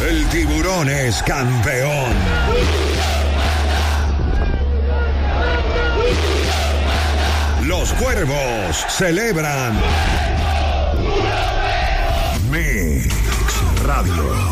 El tiburón es campeón. Los cuervos celebran. Mix Radio.